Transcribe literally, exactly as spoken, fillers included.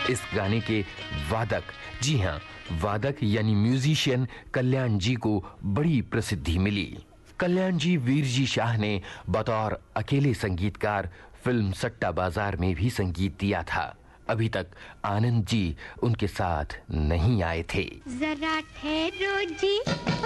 इस गाने के वादक, जी हाँ, वादक यानी म्यूजिशियन कल्याण जी को बड़ी प्रसिद्धि मिली। कल्याण जी वीरजी शाह ने बतौर अकेले संगीतकार फिल्म सट्टा बाजार में भी संगीत दिया था। अभी तक आनंद जी उनके साथ नहीं आए थे। जरा ठहरो जी।